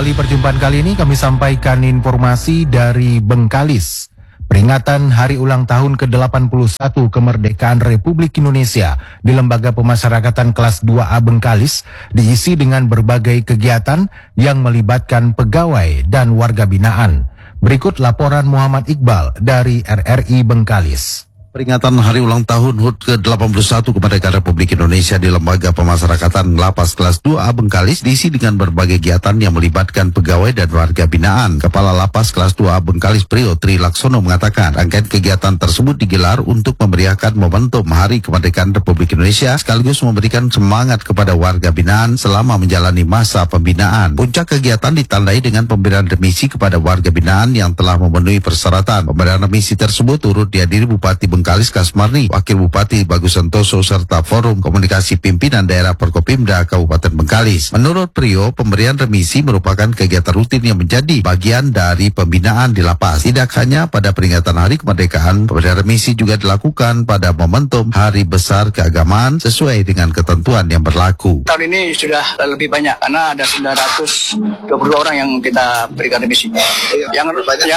Mengawali perjumpaan kali ini kami sampaikan informasi dari Bengkalis. Peringatan Hari Ulang Tahun ke-81 Kemerdekaan Republik Indonesia di Lembaga Pemasyarakatan Kelas 2A Bengkalis diisi dengan berbagai kegiatan yang melibatkan pegawai dan warga binaan. Berikut laporan Muhammad Iqbal dari RRI Bengkalis. Peringatan Hari Ulang Tahun HUT ke-81 Kemerdekaan Republik Indonesia di Lembaga Pemasyarakatan Lapas Kelas 2A Bengkalis diisi dengan berbagai kegiatan yang melibatkan pegawai dan warga binaan. Kepala Lapas Kelas 2A Bengkalis Prio Tri Laksono mengatakan rangkaian kegiatan tersebut digelar untuk memeriahkan momentum Hari Kemerdekaan Republik Indonesia sekaligus memberikan semangat kepada warga binaan selama menjalani masa pembinaan. Puncak kegiatan ditandai dengan pemberian remisi kepada warga binaan yang telah memenuhi persyaratan. Pemberian remisi tersebut turut dihadiri Bupati Bengkalis Kasmarni, Wakil Bupati Bagus Santoso, serta Forum Komunikasi Pimpinan Daerah Forkopimda Kabupaten Bengkalis. Menurut Prio, pemberian remisi merupakan kegiatan rutin yang menjadi bagian dari pembinaan di lapas. Tidak hanya pada peringatan Hari Kemerdekaan, pemberian remisi juga dilakukan pada momentum Hari Besar Keagamaan sesuai dengan ketentuan yang berlaku. Tahun ini sudah lebih banyak karena ada 922 orang yang kita berikan remisi. Yang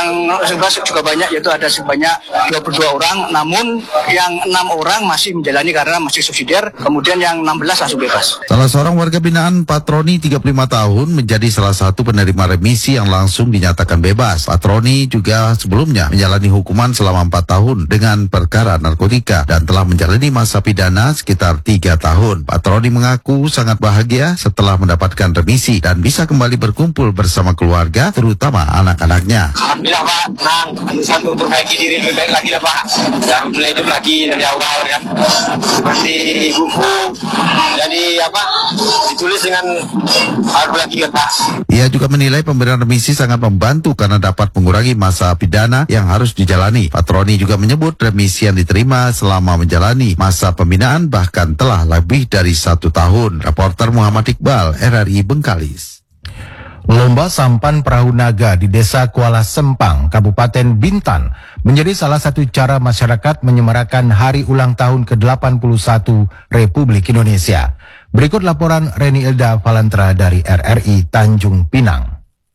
juga banyak, yaitu ada sebanyak 22 orang, namun yang 6 orang masih menjalani karena masih subsidiar, kemudian yang 16 langsung bebas. Salah seorang warga binaan Patroni 35 tahun menjadi salah satu penerima remisi yang langsung dinyatakan bebas. Patroni juga sebelumnya menjalani hukuman selama 4 tahun dengan perkara narkotika dan telah menjalani masa pidana sekitar 3 tahun. Patroni mengaku sangat bahagia setelah mendapatkan remisi dan bisa kembali berkumpul bersama keluarga, terutama anak-anaknya. Alhamdulillah Pak, senang. Satu memperbaiki diri lebih baik lagi lah Pak. Dan mulai hidup lagi dari awal kan. Seperti buku, jadi ditulis dengan harus lagi kan Pak. Ia juga menilai pemberian remisi sangat membantu karena dapat mengurangi masa pidana yang harus dijalani. Patroni juga menyebut remisi yang diterima selama menjalani masa pembinaan bahkan telah lebih dari 1 tahun. Reporter Muhammad Iqbal, RRI Bengkalis. Lomba sampan perahu naga di Desa Kuala Sempang, Kabupaten Bintan menjadi salah satu cara masyarakat menyemarakan Hari Ulang Tahun ke-81 Republik Indonesia. Berikut laporan Reni Ilda Valantra dari RRI Tanjung Pinang.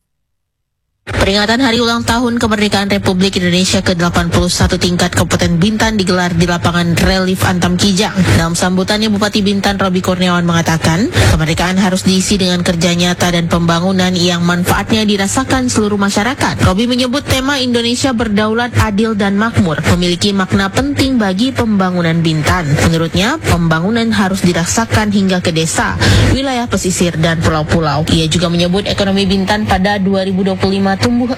Peringatan Hari Ulang Tahun Kemerdekaan Republik Indonesia ke-81 tingkat Kabupaten Bintan digelar di lapangan Relief Antam Kijang. Dalam sambutannya, Bupati Bintan Robi Kurniawan mengatakan, kemerdekaan harus diisi dengan kerja nyata dan pembangunan yang manfaatnya dirasakan seluruh masyarakat. Robi menyebut tema Indonesia berdaulat, adil, dan makmur memiliki makna penting bagi pembangunan Bintan. Menurutnya, pembangunan harus dirasakan hingga ke desa, wilayah pesisir, dan pulau-pulau. Ia juga menyebut ekonomi Bintan pada 2025 tumbuh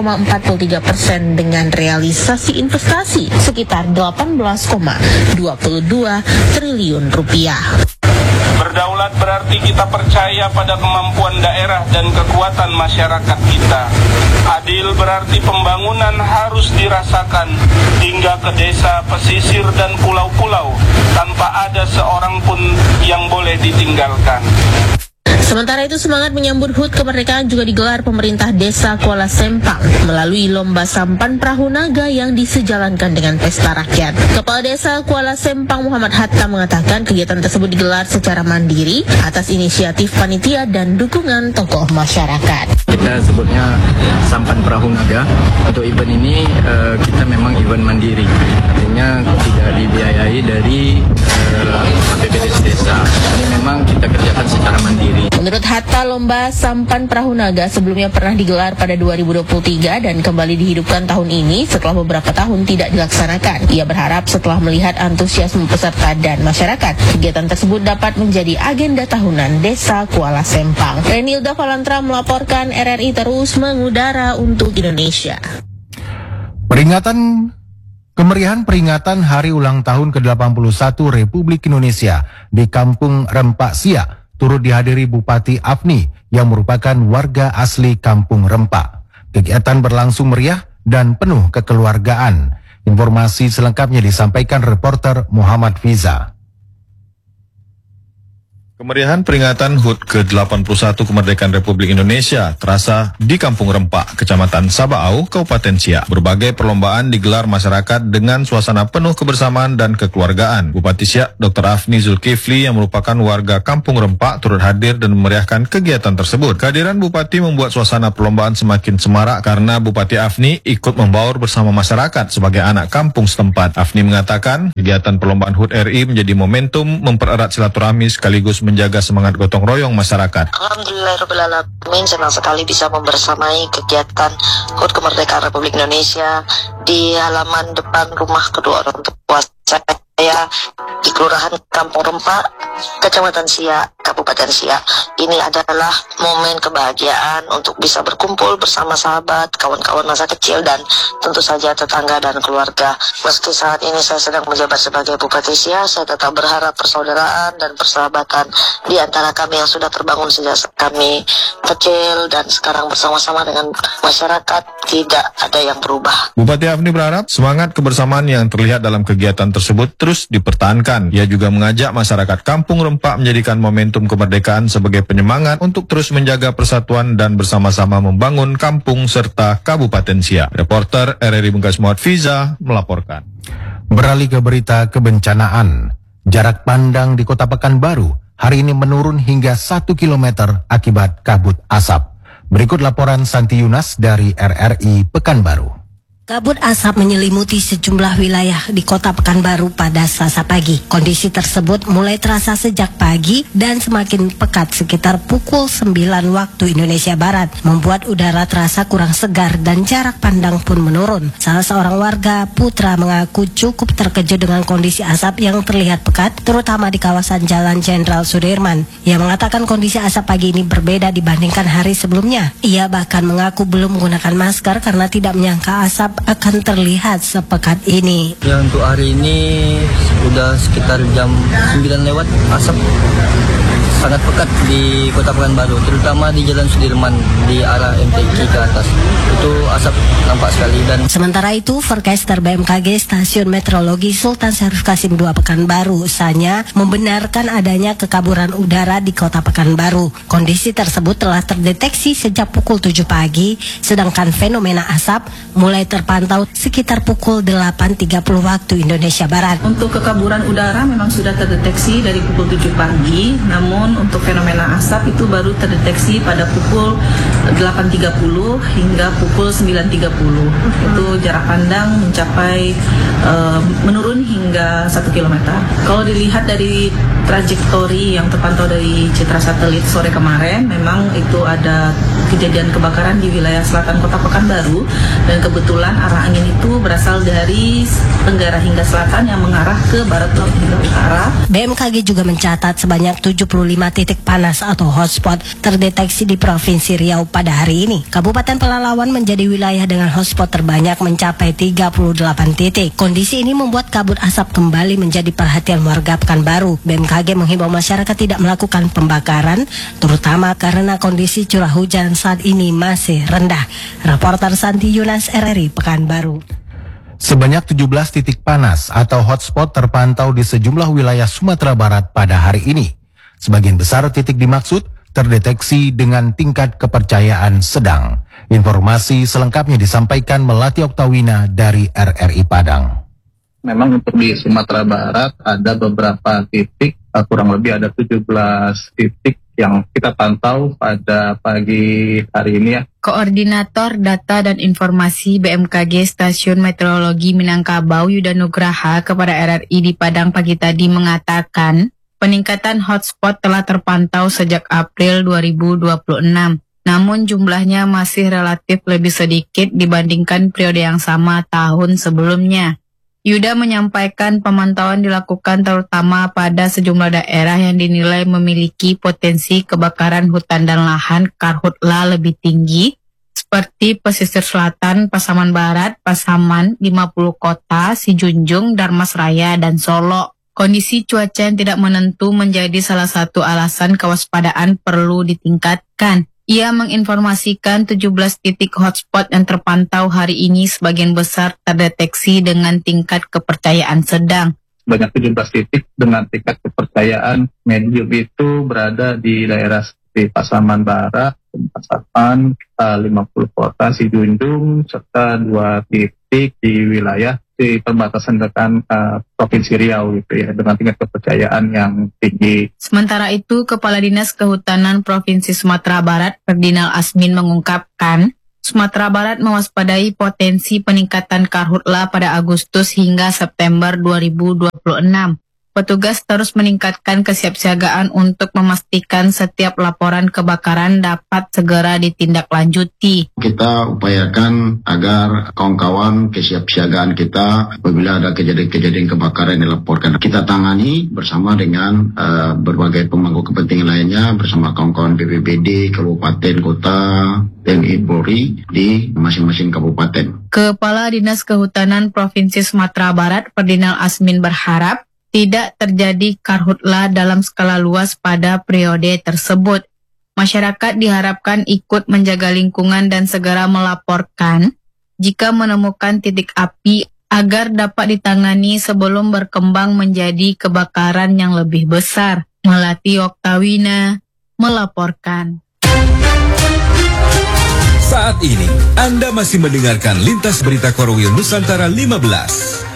6,43% dengan realisasi investasi sekitar 18,22 triliun rupiah. Berdaulat berarti kita percaya pada kemampuan daerah dan kekuatan masyarakat kita. Adil berarti pembangunan harus dirasakan hingga ke desa, pesisir, dan pulau-pulau tanpa ada seorang pun yang boleh ditinggalkan. Sementara itu, semangat menyambut HUT kemerdekaan juga digelar pemerintah Desa Kuala Sempang melalui lomba sampan perahu naga yang disejalankan dengan pesta rakyat. Kepala Desa Kuala Sempang Muhammad Hatta mengatakan kegiatan tersebut digelar secara mandiri atas inisiatif panitia dan dukungan tokoh masyarakat. Kita sebutnya sampan perahu naga. Untuk event ini kita memang event mandiri, artinya tidak dibiayai dari APBD desa. Ini memang kita kerjakan secara mandiri. Menurut Hatta, lomba sampan perahu naga sebelumnya pernah digelar pada 2023 dan kembali dihidupkan tahun ini setelah beberapa tahun tidak dilaksanakan. Ia berharap setelah melihat antusiasme peserta dan masyarakat, kegiatan tersebut dapat menjadi agenda tahunan Desa Kuala Sempang. Renilda Valantra melaporkan, RRI terus mengudara untuk Indonesia. Kemeriahan peringatan Hari Ulang Tahun ke-81 Republik Indonesia di Kampung Rempak Siak turut dihadiri Bupati Afni yang merupakan warga asli Kampung Rempak. Kegiatan berlangsung meriah dan penuh kekeluargaan. Informasi selengkapnya disampaikan reporter Muhammad Fiza. Kemeriahan peringatan HUT ke-81 Kemerdekaan Republik Indonesia terasa di Kampung Rempak, Kecamatan Sabaau, Kabupaten Siak. Berbagai perlombaan digelar masyarakat dengan suasana penuh kebersamaan dan kekeluargaan. Bupati Siak, Dr. Afni Zulkifli yang merupakan warga Kampung Rempak turut hadir dan memeriahkan kegiatan tersebut. Kehadiran Bupati membuat suasana perlombaan semakin semarak karena Bupati Afni ikut membaur bersama masyarakat sebagai anak kampung setempat. Afni mengatakan kegiatan perlombaan HUT RI menjadi momentum mempererat silaturahmi sekaligus menjaga semangat gotong royong masyarakat. Alhamdulillahirrahmanirrahim, senang sekali bisa membersamai kegiatan HUT Kemerdekaan Republik Indonesia di halaman depan rumah kedua orang tua saya di Kelurahan Kampung Rempak, Kecamatan Siak, Kabupaten Siak. Ini adalah momen kebahagiaan untuk bisa berkumpul bersama sahabat, kawan-kawan masa kecil, dan tentu saja tetangga dan keluarga. Meski saat ini saya sedang menjabat sebagai Bupati Siak, saya tetap berharap persaudaraan dan persahabatan di antara kami yang sudah terbangun sejak kami kecil dan sekarang bersama-sama dengan masyarakat tidak ada yang berubah. Bupati Afni berharap semangat kebersamaan yang terlihat dalam kegiatan tersebut terus dipertahankan. Ia juga mengajak masyarakat Kampung Rempak menjadikan momentum kemerdekaan sebagai penyemangat untuk terus menjaga persatuan dan bersama-sama membangun kampung serta Kabupaten Siak. Reporter RRI Bengkas Muhammad Fiza melaporkan. Beralih ke berita kebencanaan. Jarak pandang di Kota Pekanbaru hari ini menurun hingga 1 km akibat kabut asap. Berikut laporan Santi Yunas dari RRI Pekanbaru. Kabut asap menyelimuti sejumlah wilayah di Kota Pekanbaru pada Selasa pagi. Kondisi tersebut mulai terasa sejak pagi dan semakin pekat sekitar pukul 9 waktu Indonesia Barat, membuat udara terasa kurang segar dan jarak pandang pun menurun. Salah seorang warga, Putra, mengaku cukup terkejut dengan kondisi asap yang terlihat pekat, terutama di kawasan Jalan Jenderal Sudirman. Ia mengatakan kondisi asap pagi ini berbeda dibandingkan hari sebelumnya. Ia bahkan mengaku belum menggunakan masker karena tidak menyangka asap akan terlihat sepekat ini. Ya, untuk hari ini sudah sekitar jam 9 lewat, asap sangat pekat di Kota Pekanbaru, terutama di Jalan Sudirman di arah MTQ ke atas. Itu asap nampak sekali. Dan sementara itu, forecaster BMKG Stasiun Meteorologi Sultan Syarif Qasim II Pekanbaru usahanya membenarkan adanya kekaburan udara di Kota Pekanbaru. Kondisi tersebut telah terdeteksi sejak pukul 7 pagi, sedangkan fenomena asap mulai terpantau sekitar pukul 8.30 waktu Indonesia Barat. Untuk kekaburan udara memang sudah terdeteksi dari pukul 7 pagi, namun untuk fenomena asap itu baru terdeteksi pada pukul 8.30 hingga pukul 9.30. Itu jarak pandang mencapai menurun hingga 1 km. Kalau dilihat dari trajektori yang terpantau dari citra satelit sore kemarin, memang itu ada kejadian kebakaran di wilayah selatan Kota Pekanbaru, dan kebetulan arah angin itu berasal dari tenggara hingga selatan yang mengarah ke barat laut hingga utara. BMKG juga mencatat sebanyak 75 titik panas atau hotspot terdeteksi di Provinsi Riau pada hari ini. Kabupaten Pelalawan menjadi wilayah dengan hotspot terbanyak mencapai 38 titik. Kondisi ini membuat kabut asap kembali menjadi perhatian warga Pekanbaru. BMKG menghimbau masyarakat tidak melakukan pembakaran, terutama karena kondisi curah hujan saat ini masih rendah. Reporter Santi Yunas, RRI Pekanbaru. Sebanyak 17 titik panas atau hotspot terpantau di sejumlah wilayah Sumatera Barat pada hari ini. Sebagian besar titik dimaksud terdeteksi dengan tingkat kepercayaan sedang. Informasi selengkapnya disampaikan Melati Oktawina dari RRI Padang. Memang untuk di Sumatera Barat ada beberapa titik, kurang lebih ada 17 titik yang kita pantau pada pagi hari ini ya. Koordinator Data dan Informasi BMKG Stasiun Meteorologi Minangkabau Yuda Nugraha kepada RRI di Padang pagi tadi mengatakan peningkatan hotspot telah terpantau sejak April 2026. Namun jumlahnya masih relatif lebih sedikit dibandingkan periode yang sama tahun sebelumnya. Yuda menyampaikan pemantauan dilakukan terutama pada sejumlah daerah yang dinilai memiliki potensi kebakaran hutan dan lahan karhutla lebih tinggi, seperti pesisir selatan, Pasaman Barat, Pasaman, 50 Kota, Sijunjung, Darmasraya, dan Solo. Kondisi cuaca yang tidak menentu menjadi salah satu alasan kewaspadaan perlu ditingkatkan. Ia menginformasikan 17 titik hotspot yang terpantau hari ini sebagian besar terdeteksi dengan tingkat kepercayaan sedang. sebanyak 17 titik dengan tingkat kepercayaan medium itu berada di daerah seperti Pasaman Barat, Pasaman, 50 kota Sidundung, serta 2 titik di wilayah di perbatasan dengan Provinsi Riau gitu ya, dengan tingkat kepercayaan yang tinggi. Sementara itu, Kepala Dinas Kehutanan Provinsi Sumatera Barat, Ferdinand Asmin mengungkapkan, Sumatera Barat mewaspadai potensi peningkatan karhutla pada Agustus hingga September 2026. Petugas terus meningkatkan kesiapsiagaan untuk memastikan setiap laporan kebakaran dapat segera ditindaklanjuti. Kita upayakan agar kawan-kawan kesiapsiagaan kita apabila ada kejadian-kejadian kebakaran yang dilaporkan, kita tangani bersama dengan berbagai pemangku kepentingan lainnya, bersama kawan-kawan BPBD, kabupaten, kota, TNI, Polri di masing-masing kabupaten. Kepala Dinas Kehutanan Provinsi Sumatera Barat, Ferdinand Asmin berharap tidak terjadi karhutla dalam skala luas pada periode tersebut. Masyarakat diharapkan ikut menjaga lingkungan dan segera melaporkan jika menemukan titik api agar dapat ditangani sebelum berkembang menjadi kebakaran yang lebih besar. Melati Oktawina melaporkan. Saat ini, Anda masih mendengarkan Lintas Berita Korwil Nusantara 15.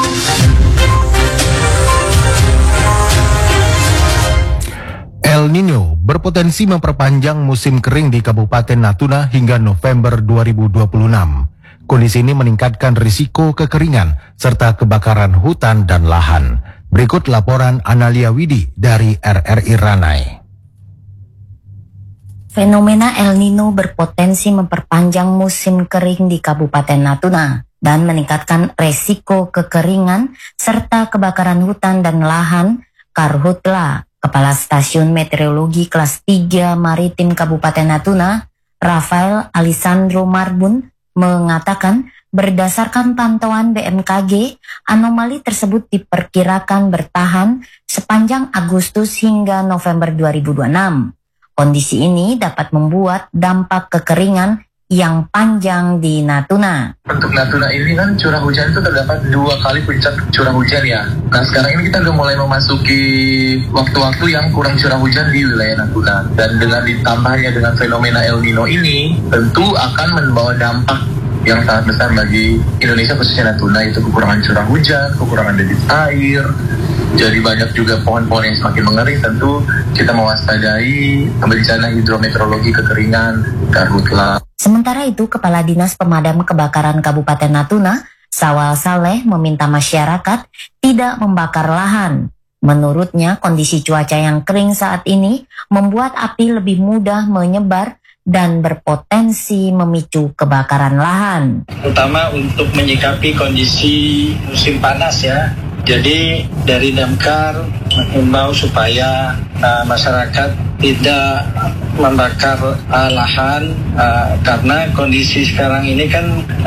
El Nino berpotensi memperpanjang musim kering di Kabupaten Natuna hingga November 2026. Kondisi ini meningkatkan risiko kekeringan serta kebakaran hutan dan lahan. Berikut laporan Analia Widi dari RRI Ranai. Fenomena El Nino berpotensi memperpanjang musim kering di Kabupaten Natuna dan meningkatkan resiko kekeringan serta kebakaran hutan dan lahan. Karhutla, Kepala Stasiun Meteorologi Kelas 3 Maritim Kabupaten Natuna, Rafael Alessandro Marbun, mengatakan berdasarkan pantauan BMKG, anomali tersebut diperkirakan bertahan sepanjang Agustus hingga November 2026. Kondisi ini dapat membuat dampak kekeringan yang panjang di Natuna. Untuk Natuna ini kan curah hujan itu terdapat 2 kali puncak curah hujan ya. Nah sekarang ini kita udah mulai memasuki waktu-waktu yang kurang curah hujan di wilayah Natuna. Dan dengan ditambahnya dengan fenomena El Nino ini tentu akan membawa dampak yang sangat besar bagi Indonesia khususnya Natuna, yaitu kekurangan curah hujan, kekurangan debit air. Jadi banyak juga pohon-pohon yang semakin mengering. Tentu kita mewaspadai bencana hidrometeorologi kekeringan, karhutla. Sementara itu, Kepala Dinas Pemadam Kebakaran Kabupaten Natuna, Sawal Saleh, meminta masyarakat tidak membakar lahan. Menurutnya, kondisi cuaca yang kering saat ini membuat api lebih mudah menyebar dan berpotensi memicu kebakaran lahan. Terutama untuk menyikapi kondisi musim panas ya. Jadi dari Damkar mengimbau supaya masyarakat tidak membakar lahan karena kondisi sekarang ini kan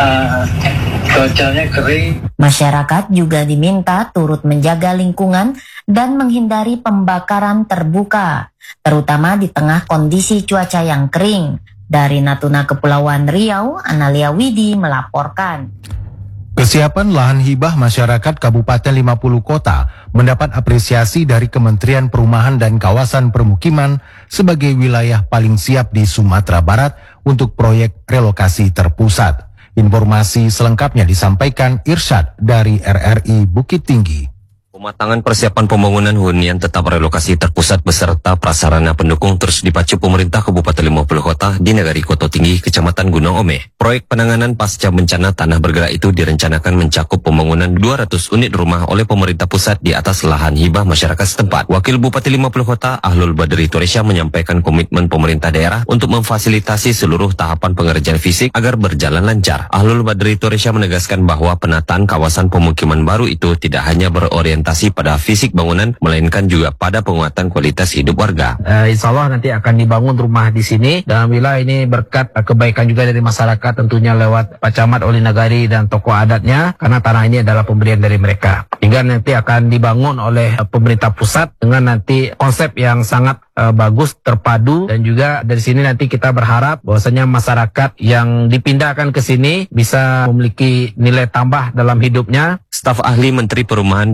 cuacanya kering. Masyarakat juga diminta turut menjaga lingkungan dan menghindari pembakaran terbuka, terutama di tengah kondisi cuaca yang kering. Dari Natuna Kepulauan Riau, Analia Widi melaporkan. Kesiapan lahan hibah masyarakat Kabupaten 50 Kota mendapat apresiasi dari Kementerian Perumahan dan Kawasan Permukiman sebagai wilayah paling siap di Sumatera Barat untuk proyek relokasi terpusat. Informasi selengkapnya disampaikan Irsyad dari RRI Bukit Tinggi. Pematangan persiapan pembangunan hunian tetap relokasi terpusat beserta prasarana pendukung terus dipacu pemerintah Kabupaten 50 Kota di Nagari Koto Tinggi, Kecamatan Gunung Ome. Proyek penanganan pasca bencana tanah bergerak itu direncanakan mencakup pembangunan 200 unit rumah oleh pemerintah pusat di atas lahan hibah masyarakat setempat. Wakil Bupati 50 Kota Ahlul Badri Turesya menyampaikan komitmen pemerintah daerah untuk memfasilitasi seluruh tahapan pengerjaan fisik agar berjalan lancar. Ahlul Badri Turesya menegaskan bahwa penataan kawasan pemukiman baru itu tidak hanya berorientasi pada fisik bangunan, melainkan juga pada penguatan kualitas hidup warga. Insya Allah nanti akan dibangun rumah di sini. Dalam wilayah ini berkat kebaikan juga dari masyarakat, tentunya lewat Pak Camat, Oli Nagari, dan tokoh adatnya, karena tanah ini adalah pemberian dari mereka. Hingga nanti akan dibangun oleh pemerintah pusat dengan nanti konsep yang sangat bagus, terpadu, dan juga dari sini nanti kita berharap bahwasanya masyarakat yang dipindahkan ke sini bisa memiliki nilai tambah dalam hidupnya. Staf ahli Menteri Perumahan dan Kawasan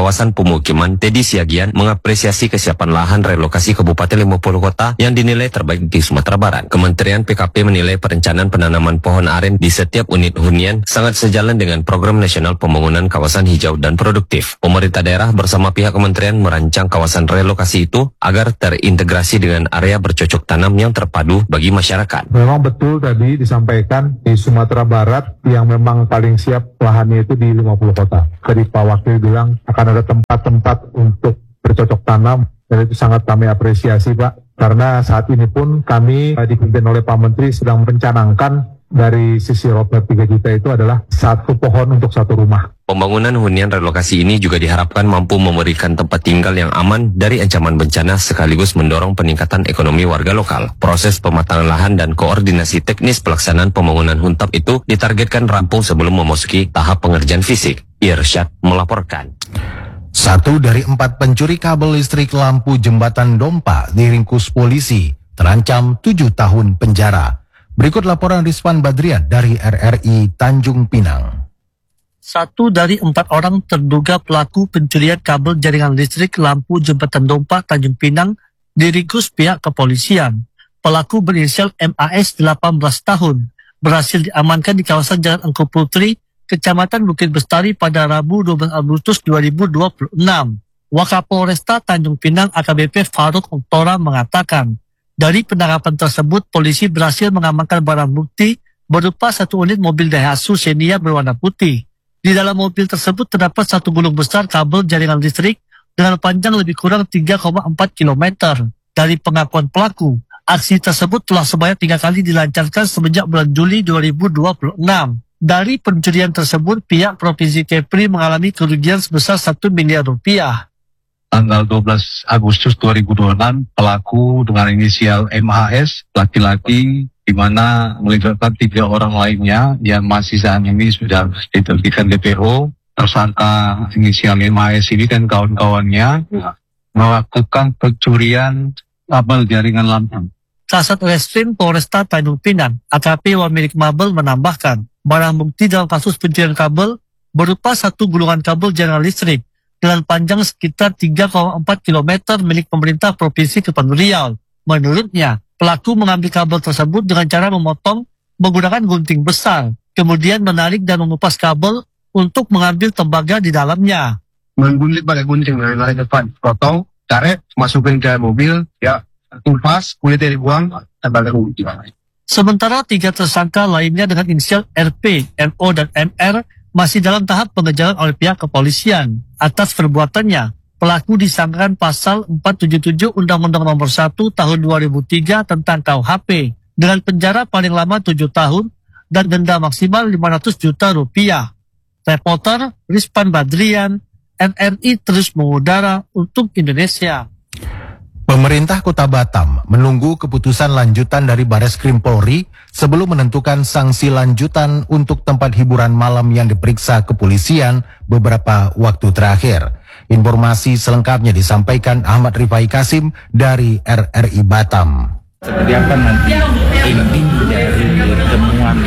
kawasan pemukiman Teddy Siagian mengapresiasi kesiapan lahan relokasi Kabupaten 50 Kota yang dinilai terbaik di Sumatera Barat. Kementerian PKP menilai perencanaan penanaman pohon aren di setiap unit hunian sangat sejalan dengan Program Nasional Pembangunan Kawasan Hijau dan Produktif. Pemerintah daerah bersama pihak kementerian merancang kawasan relokasi itu agar terintegrasi dengan area bercocok tanam yang terpadu bagi masyarakat. Memang betul tadi disampaikan di Sumatera Barat yang memang paling siap lahannya itu di 50 kota. Tadi Pak Wakil bilang akan ada tempat-tempat untuk bercocok tanam dan itu sangat kami apresiasi Pak. Karena saat ini pun kami dipimpin oleh Pak Menteri sedang merencanakan dari sisi roadmap 3 juta itu adalah 1 pohon untuk 1 rumah. Pembangunan hunian relokasi ini juga diharapkan mampu memberikan tempat tinggal yang aman dari ancaman bencana sekaligus mendorong peningkatan ekonomi warga lokal. Proses pematangan lahan dan koordinasi teknis pelaksanaan pembangunan huntap itu ditargetkan rampung sebelum memasuki tahap pengerjaan fisik. Irsyad melaporkan. 1 dari 4 pencuri kabel listrik lampu jembatan Dompa diringkus polisi, terancam 7 tahun penjara. Berikut laporan Rizwan Badrian dari RRI Tanjung Pinang. 1 dari 4 orang terduga pelaku pencurian kabel jaringan listrik lampu jembatan Dompa Tanjung Pinang diringkus pihak kepolisian. Pelaku berinisial MAS 18 tahun berhasil diamankan di kawasan Jalan Engku Putri, Kecamatan Bukit Bestari pada Rabu 12 Agustus 2026. Wakapolresta Tanjung Pinang AKBP Faruk Oktora mengatakan, dari penangkapan tersebut polisi berhasil mengamankan barang bukti berupa 1 unit mobil Daihatsu Xenia berwarna putih. Di dalam mobil tersebut terdapat 1 gulung besar kabel jaringan listrik dengan panjang lebih kurang 3,4 km. Dari pengakuan pelaku, aksi tersebut telah sebanyak 3 kali dilancarkan semenjak bulan Juli 2026. Dari pencurian tersebut, pihak Provinsi Kepri mengalami kerugian sebesar 1 miliar rupiah. Tanggal 12 Agustus 2026, pelaku dengan inisial MHS, laki-laki, di mana melibatkan 3 orang lainnya yang masih saat ini sudah ditertibkan DPO. Tersangka inisial MHS ini dan kawan-kawannya melakukan pencurian kabel jaringan lampu. Kasat Reskrim Polresta Tanjung Pinang, AKP Wamilik Mabel menambahkan, barang bukti dalam kasus pencurian kabel berupa 1 gulungan kabel jaringan listrik dengan panjang sekitar 3,4 km milik pemerintah Provinsi Kepulauan Riau. Menurutnya, pelaku mengambil kabel tersebut dengan cara memotong menggunakan gunting besar, kemudian menarik dan mengupas kabel untuk mengambil tembaga di dalamnya. Menggunting pakai gunting dari depan, potong, tarik, masukin ke mobil, ya, kupas, kulitnya dibuang, tembaga gunting. Sementara 3 tersangka lainnya dengan inisial RP, MO, dan MR masih dalam tahap pengejaran oleh pihak kepolisian. Atas perbuatannya, pelaku disangkakan pasal 477 Undang-Undang Nomor 1 Tahun 2003 tentang KUHP dengan penjara paling lama 7 tahun dan denda maksimal 500 juta rupiah. Reporter Rizwan Badrian, RRI terus mengudara untuk Indonesia. Pemerintah Kota Batam menunggu keputusan lanjutan dari Bareskrim Polri sebelum menentukan sanksi lanjutan untuk tempat hiburan malam yang diperiksa kepolisian beberapa waktu terakhir. Informasi selengkapnya disampaikan Ahmad Rifai Kasim dari RRI Batam. Seperti apa nanti inti dari temuan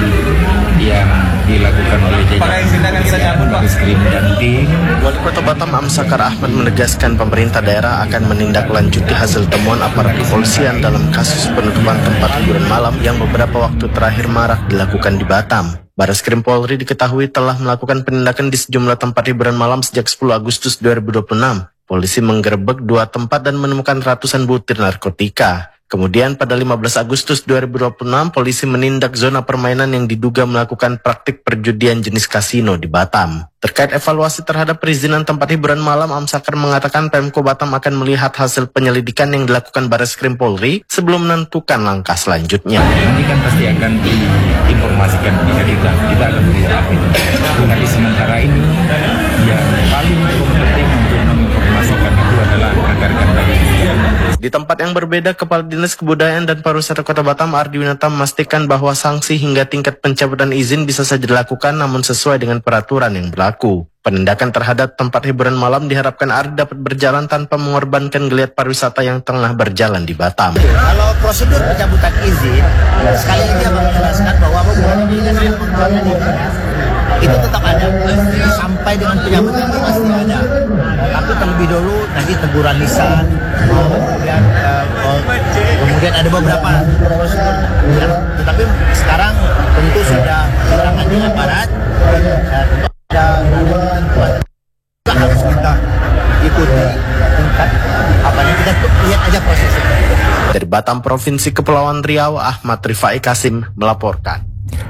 yang dilakukan oleh jajaran Bareskrim dan tim. Wali Kota Batam Amsakar Ahmad menegaskan pemerintah daerah akan menindaklanjuti hasil temuan aparat kepolisian dalam kasus penutupan tempat hiburan malam yang beberapa waktu terakhir marak dilakukan di Batam. Bareskrim Polri diketahui telah melakukan penindakan di sejumlah tempat hiburan malam sejak 10 Agustus 2026. Polisi menggerebek 2 tempat dan menemukan ratusan butir narkotika. Kemudian pada 15 Agustus 2026, polisi menindak zona permainan yang diduga melakukan praktik perjudian jenis kasino di Batam. Terkait evaluasi terhadap perizinan tempat hiburan malam, Amsakar mengatakan Pemko Batam akan melihat hasil penyelidikan yang dilakukan Bareskrim Polri sebelum menentukan langkah selanjutnya. Nanti kan pasti akan diinformasikan kepada kita akan melihat itu. Tapi sementara ini yang paling penting untuk menginformasikan itu adalah rekan-rekan dari Di tempat yang berbeda, Kepala Dinas Kebudayaan dan Pariwisata Kota Batam Ardi Winata memastikan bahwa sanksi hingga tingkat pencabutan izin bisa saja dilakukan namun sesuai dengan peraturan yang berlaku. Penindakan terhadap tempat hiburan malam diharapkan Ardi dapat berjalan tanpa mengorbankan geliat pariwisata yang tengah berjalan di Batam. Kalau prosedur pencabutan izin, sekali lagi abang menjelaskan bahwa itu tetap ada sampai dengan penyambutan pasti ada. Tapi terlebih dulu nanti teguran lisan, kemudian ada beberapa prosedur. Tetapi sekarang tentu sudah tangan di aparat, tentu harus kita ikuti tingkat kita lihat aja prosesnya. Dari Batam, Provinsi Kepulauan Riau, Ahmad Rifai Kasim melaporkan.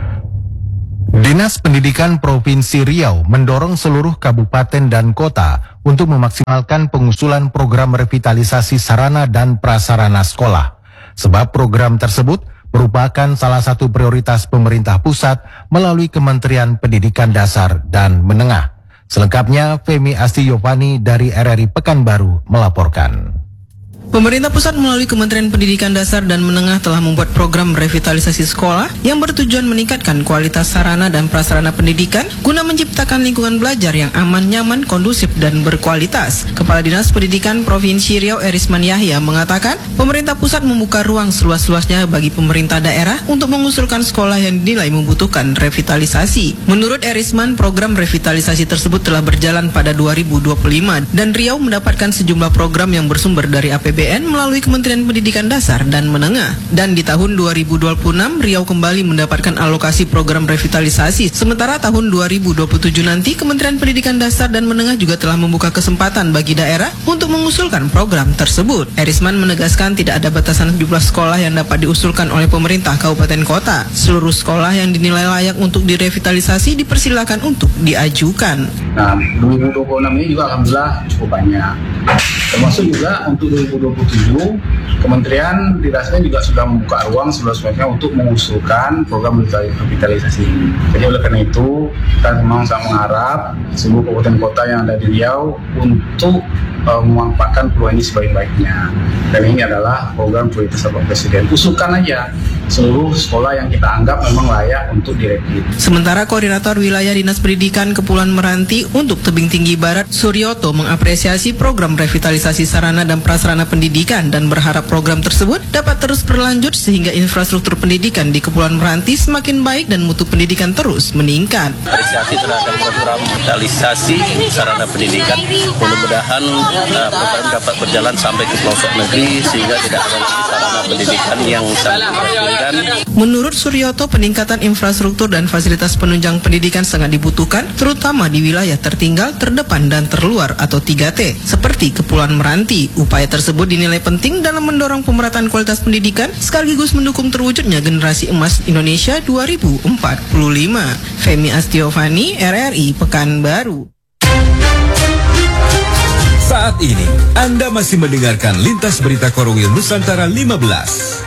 Dinas Pendidikan Provinsi Riau mendorong seluruh kabupaten dan kota untuk memaksimalkan pengusulan program revitalisasi sarana dan prasarana sekolah. Sebab program tersebut merupakan salah satu prioritas pemerintah pusat melalui Kementerian Pendidikan Dasar dan Menengah. Selengkapnya, Femi Astiyovani dari RRI Pekanbaru melaporkan. Pemerintah pusat melalui Kementerian Pendidikan Dasar dan Menengah telah membuat program revitalisasi sekolah yang bertujuan meningkatkan kualitas sarana dan prasarana pendidikan guna menciptakan lingkungan belajar yang aman, nyaman, kondusif, dan berkualitas. Kepala Dinas Pendidikan Provinsi Riau Erisman Yahya mengatakan, pemerintah pusat membuka ruang seluas-luasnya bagi pemerintah daerah untuk mengusulkan sekolah yang dinilai membutuhkan revitalisasi. Menurut Erisman, program revitalisasi tersebut telah berjalan pada 2025 dan Riau mendapatkan sejumlah program yang bersumber dari APBN melalui Kementerian Pendidikan Dasar dan Menengah. Dan di tahun 2026, Riau kembali mendapatkan alokasi program revitalisasi. Sementara tahun 2027 nanti, Kementerian Pendidikan Dasar dan Menengah juga telah membuka kesempatan bagi daerah untuk mengusulkan program tersebut. Erisman menegaskan tidak ada batasan jumlah sekolah yang dapat diusulkan oleh pemerintah kabupaten kota. Seluruh sekolah yang dinilai layak untuk direvitalisasi dipersilakan untuk diajukan. Nah, 2026 ini juga alhamdulillah cukup banyak. Termasuk juga untuk 2027, Kementerian Dasarnya juga sudah membuka ruang seluas-luasnya untuk mengusulkan program revitalisasi ini. Jadi oleh karena itu, kita memang sangat mengharap seluruh kabupaten kota yang ada di Riau untuk memanfaatkan peluang ini sebaik-baiknya. Dan ini adalah program prioritas Bapak Presiden. Usulkan aja seluruh sekolah yang kita anggap memang layak untuk direvit. Sementara Koordinator Wilayah Dinas Pendidikan Kepulauan Meranti untuk Tebing Tinggi Barat, Suryoto, mengapresiasi program revitalisasi sarana dan prasarana pendidikan dan berharap program tersebut dapat terus berlanjut sehingga infrastruktur pendidikan di Kepulauan Meranti semakin baik dan mutu pendidikan terus meningkat. Apresiasi terhadap program revitalisasi sarana pendidikan, mudah-mudahan program dapat berjalan sampai ke pelosok negeri sehingga tidak ada lagi sarana pendidikan yang sangat diperlukan. Menurut Suryoto, peningkatan infrastruktur dan fasilitas penunjang pendidikan sangat dibutuhkan, terutama di wilayah tertinggal, terdepan, dan terluar atau 3T, seperti Kepulauan Meranti. Upaya tersebut dinilai penting dalam mendorong pemerataan kualitas pendidikan, sekaligus mendukung terwujudnya generasi emas Indonesia 2045. Femi Astiyovani, RRI Pekanbaru. Saat ini, Anda masih mendengarkan Lintas Berita Korwil Nusantara 15.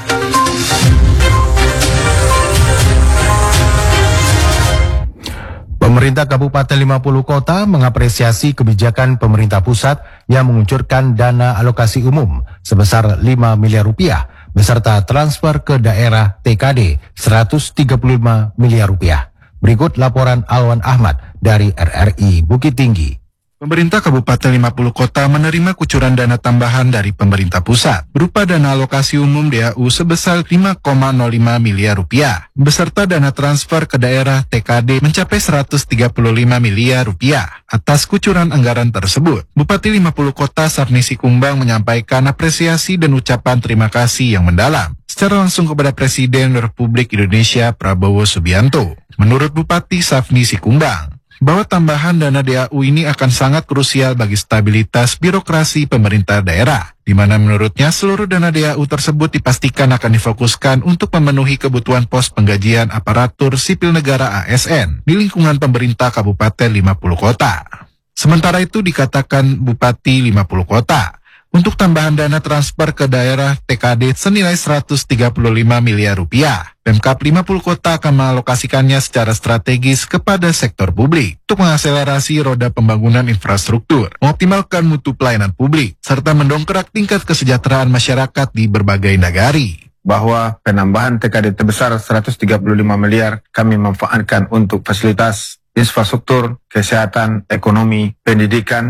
Pemerintah Kabupaten 50 Kota mengapresiasi kebijakan pemerintah pusat yang menguncurkan dana alokasi umum sebesar 5 miliar rupiah beserta transfer ke daerah TKD 135 miliar rupiah. Berikut laporan Alwan Ahmad dari RRI Bukit Tinggi. Pemerintah Kabupaten 50 Kota menerima kucuran dana tambahan dari pemerintah pusat berupa dana alokasi umum DAU sebesar 5,05 miliar rupiah beserta dana transfer ke daerah TKD mencapai 135 miliar rupiah. Atas kucuran anggaran tersebut, Bupati 50 Kota Sarnisi Kumbang menyampaikan apresiasi dan ucapan terima kasih yang mendalam secara langsung kepada Presiden Republik Indonesia Prabowo Subianto. Menurut Bupati Safni Sikumbang, bahwa tambahan dana DAU ini akan sangat krusial bagi stabilitas birokrasi pemerintah daerah, di mana menurutnya seluruh dana DAU tersebut dipastikan akan difokuskan untuk memenuhi kebutuhan pos penggajian aparatur sipil negara ASN di lingkungan pemerintah Kabupaten 50 Kota. Sementara itu dikatakan Bupati 50 Kota, untuk tambahan dana transfer ke daerah TKD senilai 135 miliar rupiah. Pemkab 50 Kota akan mengalokasikannya secara strategis kepada sektor publik untuk mengakselerasi roda pembangunan infrastruktur, mengoptimalkan mutu pelayanan publik, serta mendongkrak tingkat kesejahteraan masyarakat di berbagai nagari. Bahwa penambahan TKD terbesar 135 miliar kami manfaatkan untuk fasilitas infrastruktur, kesehatan, ekonomi, pendidikan,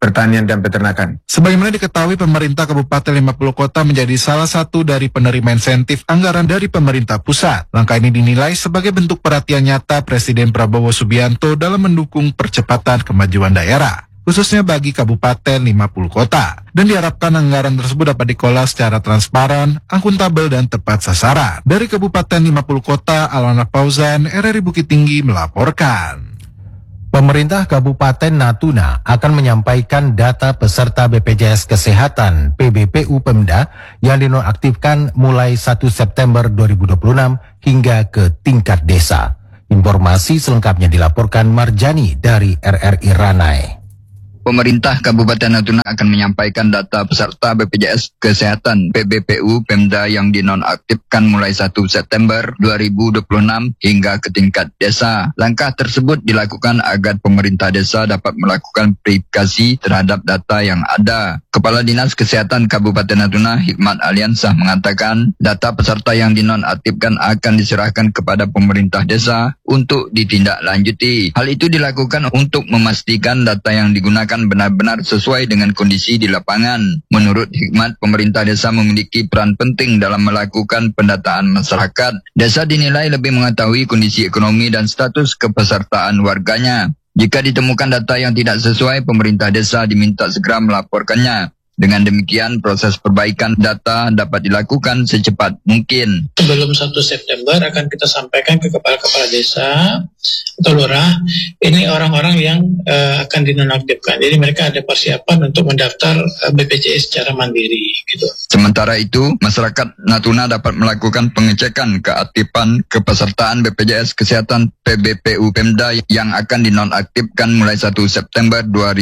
pertanian dan peternakan. Sebagaimana diketahui, pemerintah Kabupaten 50 Kota menjadi salah satu dari penerima insentif anggaran dari pemerintah pusat. Langkah ini dinilai sebagai bentuk perhatian nyata Presiden Prabowo Subianto dalam mendukung percepatan kemajuan daerah, khususnya bagi Kabupaten 50 Kota. Dan diharapkan anggaran tersebut dapat dikelola secara transparan, akuntabel, dan tepat sasaran. Dari Kabupaten 50 Kota, Alana Fauzan, RRI Bukit Tinggi melaporkan. Pemerintah Kabupaten Natuna akan menyampaikan data peserta BPJS Kesehatan PBPU Pemda yang dinonaktifkan mulai 1 September 2026 hingga ke tingkat desa. Informasi selengkapnya dilaporkan Marjani dari RRI Ranai. Pemerintah Kabupaten Natuna akan menyampaikan data peserta BPJS Kesehatan PBPU Pemda yang dinonaktifkan mulai 1 September 2026 hingga ke tingkat desa. Langkah tersebut dilakukan agar pemerintah desa dapat melakukan verifikasi terhadap data yang ada. Kepala Dinas Kesehatan Kabupaten Natuna Hikmat Aliansah mengatakan data peserta yang dinonaktifkan akan diserahkan kepada pemerintah desa untuk ditindaklanjuti. Hal itu dilakukan untuk memastikan data yang digunakan benar-benar sesuai dengan kondisi di lapangan. Menurut Hikmat, pemerintah desa memiliki peran penting dalam melakukan pendataan masyarakat. Desa dinilai lebih mengetahui kondisi ekonomi dan status kepesertaan warganya. Jika ditemukan data yang tidak sesuai, pemerintah desa diminta segera melaporkannya. Dengan demikian, proses perbaikan data dapat dilakukan secepat mungkin. Sebelum 1 September akan kita sampaikan ke kepala-kepala desa atau lurah, ini orang-orang yang akan dinonaktifkan. Jadi mereka ada persiapan untuk mendaftar BPJS secara mandiri. Gitu. Sementara itu, masyarakat Natuna dapat melakukan pengecekan keaktifan kepesertaan BPJS Kesehatan PBPU Pemda yang akan dinonaktifkan mulai 1 September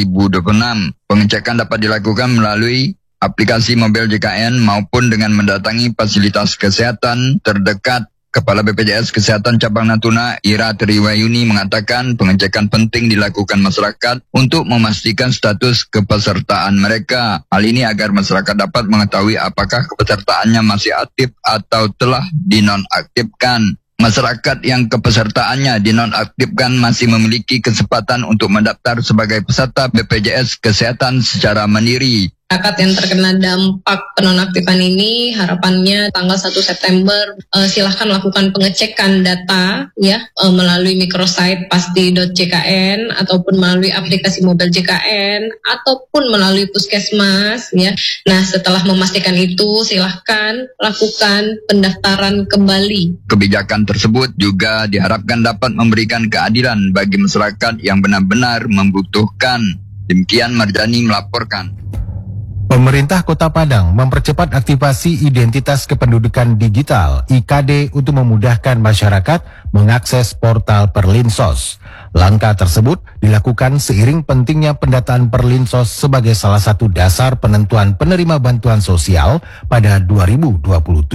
2026. Pengecekan dapat dilakukan melalui aplikasi mobil JKN maupun dengan mendatangi fasilitas kesehatan terdekat. Kepala BPJS Kesehatan Cabang Natuna, Ira Triwayuni, mengatakan pengecekan penting dilakukan masyarakat untuk memastikan status kepesertaan mereka. Hal ini agar masyarakat dapat mengetahui apakah kepesertaannya masih aktif atau telah dinonaktifkan. Masyarakat yang kepesertaannya dinonaktifkan masih memiliki kesempatan untuk mendaftar sebagai peserta BPJS Kesehatan secara mandiri. Masyarakat yang terkena dampak penonaktifan ini harapannya tanggal 1 September silahkan lakukan pengecekan data ya melalui microsite pasti.jkn ataupun melalui aplikasi mobil JKN ataupun melalui puskesmas ya. Nah, setelah memastikan itu silahkan lakukan pendaftaran kembali. Kebijakan tersebut juga diharapkan dapat memberikan keadilan bagi masyarakat yang benar-benar membutuhkan. Demikian Marjani melaporkan. Pemerintah Kota Padang mempercepat aktivasi identitas kependudukan digital IKD untuk memudahkan masyarakat mengakses portal Perlinsos. Langkah tersebut dilakukan seiring pentingnya pendataan Perlinsos sebagai salah satu dasar penentuan penerima bantuan sosial pada 2027.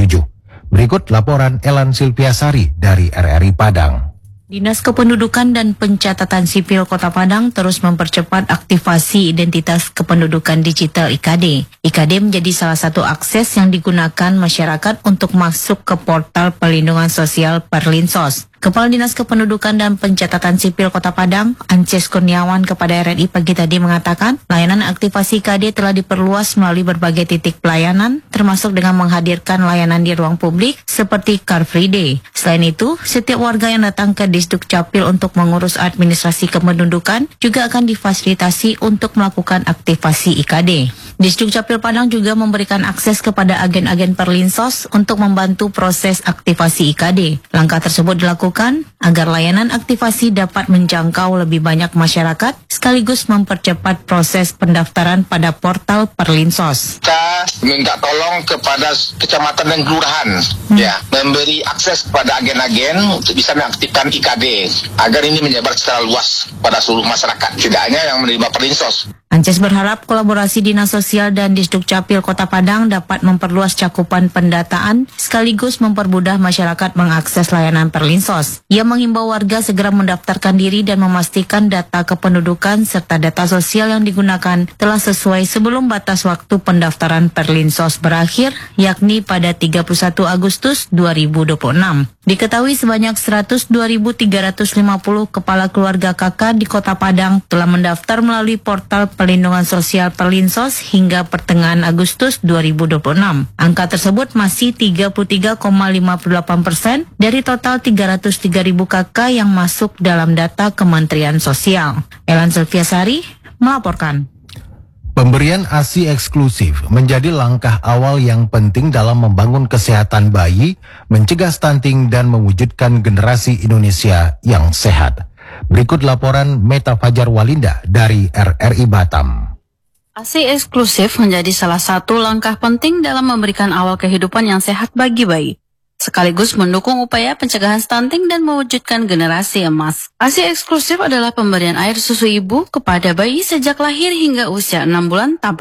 Berikut laporan Elan Silviasari dari RRI Padang. Dinas Kependudukan dan Pencatatan Sipil Kota Padang terus mempercepat aktivasi identitas kependudukan digital IKD. IKD menjadi salah satu akses yang digunakan masyarakat untuk masuk ke portal perlindungan sosial Perlinsos. Kepala Dinas Kependudukan dan Pencatatan Sipil Kota Padang, Ances Kurniawan kepada RRI pagi tadi mengatakan, layanan aktivasi IKD telah diperluas melalui berbagai titik pelayanan, termasuk dengan menghadirkan layanan di ruang publik seperti Car Free Day. Selain itu, setiap warga yang datang ke Disduk Capil untuk mengurus administrasi kependudukan juga akan difasilitasi untuk melakukan aktivasi IKD. Disduk Capil Padang juga memberikan akses kepada agen-agen Perlinsos untuk membantu proses aktivasi IKD. Langkah tersebut dilakukan agar layanan aktivasi dapat menjangkau lebih banyak masyarakat sekaligus mempercepat proses pendaftaran pada portal Perlinsos. Kita minta tolong kepada kecamatan dan kelurahan ya memberi akses kepada agen-agen untuk bisa mengaktifkan IKD agar ini menyebar secara luas pada seluruh masyarakat, tidak hanya yang menerima Perlinsos. Ances berharap kolaborasi Dinas Sosial dan Disduk Capil Kota Padang dapat memperluas cakupan pendataan sekaligus mempermudah masyarakat mengakses layanan Perlinsos. Ia mengimbau warga segera mendaftarkan diri dan memastikan data kependudukan serta data sosial yang digunakan telah sesuai sebelum batas waktu pendaftaran Perlinsos berakhir, yakni pada 31 Agustus 2026. Diketahui sebanyak 102.350 kepala keluarga KK di Kota Padang telah mendaftar melalui portal Perlindungan Sosial Perlinsos hingga pertengahan Agustus 2026. Angka tersebut masih 33,58% dari total 303.000 KK yang masuk dalam data Kementerian Sosial. Elan Selviasari melaporkan. Pemberian ASI eksklusif menjadi langkah awal yang penting dalam membangun kesehatan bayi, mencegah stunting, dan mewujudkan generasi Indonesia yang sehat. Berikut laporan Meta Fajar Walinda dari RRI Batam. ASI eksklusif menjadi salah satu langkah penting dalam memberikan awal kehidupan yang sehat bagi bayi, sekaligus mendukung upaya pencegahan stunting dan mewujudkan generasi emas. ASI eksklusif adalah pemberian air susu ibu kepada bayi sejak lahir hingga usia 6 bulan tanpa